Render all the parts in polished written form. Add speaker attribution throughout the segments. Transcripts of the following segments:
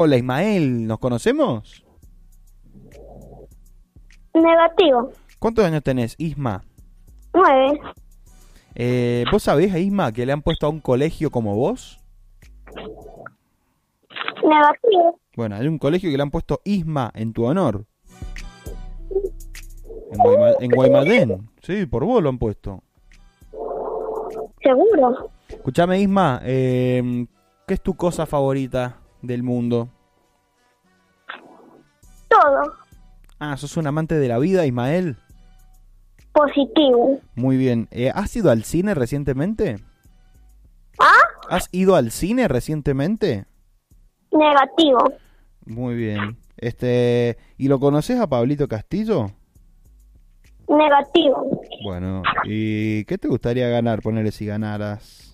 Speaker 1: Hola Ismael, ¿nos conocemos?
Speaker 2: Negativo.
Speaker 1: ¿Cuántos años tenés, Isma?
Speaker 2: 9.
Speaker 1: ¿Vos sabés a Isma que le han puesto a un colegio como vos?
Speaker 2: Negativo.
Speaker 1: Bueno, hay un colegio que le han puesto Isma en tu honor. En Guaymallén. Sí, por vos lo han puesto.
Speaker 2: Seguro.
Speaker 1: Escuchame, Isma, ¿qué es tu cosa favorita del mundo?
Speaker 2: Todo.
Speaker 1: Ah, ¿sos un amante de la vida, Ismael?
Speaker 2: Positivo.
Speaker 1: Muy bien. ¿Has ido al cine recientemente?
Speaker 2: ¿Ah?
Speaker 1: ¿Has ido al cine recientemente?
Speaker 2: Negativo.
Speaker 1: Muy bien. ¿Y lo conoces a Pablito Castillo?
Speaker 2: Negativo.
Speaker 1: Bueno, ¿y qué te gustaría ganar? Ponele si ganaras.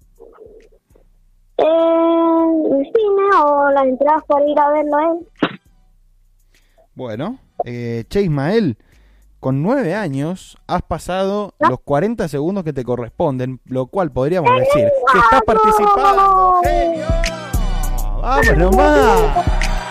Speaker 2: El cine o las entradas para ir a verlo a él.
Speaker 1: Bueno, che Ismael, con 9 años has pasado los 40 segundos que te corresponden, lo cual podríamos decir que estás participando. ¡Genio! ¡Vamos nomás!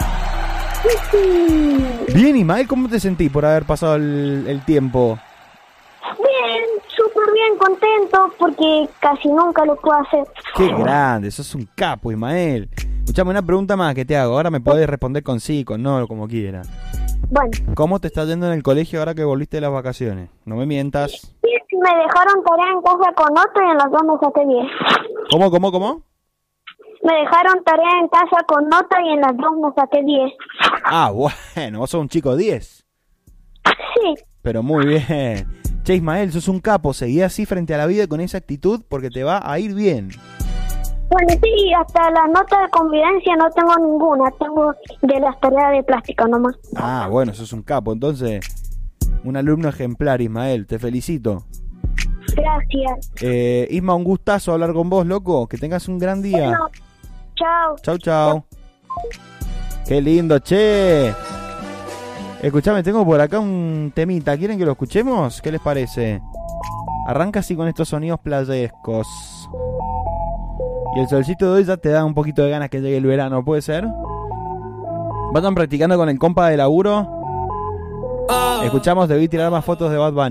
Speaker 1: Bien, Ismael, ¿cómo te sentís por haber pasado el tiempo?
Speaker 2: Bien, súper bien, contento porque casi nunca lo puedo hacer.
Speaker 1: ¡Qué grande! Sos un capo, Ismael. Escuchame, una pregunta más que te hago. Ahora me podés responder con sí, con no, como quieras.
Speaker 2: Bueno.
Speaker 1: ¿Cómo te está yendo en el colegio ahora que volviste de las vacaciones? No me mientas.
Speaker 2: Me dejaron tarea en casa con nota y en las dos me saqué 10.
Speaker 1: ¿Cómo?
Speaker 2: Me dejaron tarea en casa con nota y en las dos me saqué 10.
Speaker 1: Ah, bueno, vos sos un chico 10.
Speaker 2: Sí.
Speaker 1: Pero muy bien. Che, Ismael, sos un capo. Seguí así frente a la vida con esa actitud porque te va a ir bien.
Speaker 2: Bueno, sí, hasta las notas de convivencia no tengo ninguna. Tengo de las tareas de plástica nomás.
Speaker 1: Ah, bueno, sos un capo. Entonces, un alumno ejemplar, Ismael. Te felicito.
Speaker 2: Gracias.
Speaker 1: Isma, un gustazo hablar con vos, loco. Que tengas un gran día.
Speaker 2: Bueno, chao.
Speaker 1: Chau. Qué lindo, che. Escuchame, tengo por acá un temita. ¿Quieren que lo escuchemos? ¿Qué les parece? Arranca así con estos sonidos playescos. Y el solcito de hoy ya te da un poquito de ganas que llegue el verano, ¿puede ser? ¿Vayan practicando con el compa de laburo? Escuchamos Debí tirar más fotos de Bad Bunny.